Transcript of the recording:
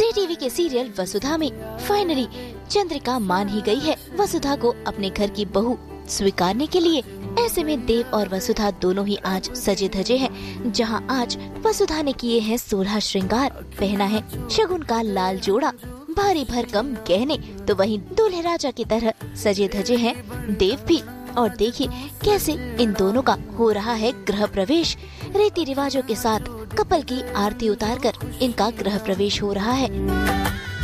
जी TV के serial वसुधा में finally Chandrika मान ही गई है वसुधा को अपने घर की बहू स्वीकारने के लिए। ऐसे में देव और वसुधा दोनों ही आज सजे धजे हैं। जहां आज वसुधा ने किए हैं 16 श्रृंगार, पहना है शगुन का लाल जोड़ा, भारी भरकम गहने, तो वहीं दूल्हे राजा की तरह सजे धजे हैं देव भी। और देखिए कैसे इन दोनों का हो रहा है गृह प्रवेश। रीति रिवाजों के साथ कपल की आरती उतारकर इनका गृह प्रवेश हो रहा है।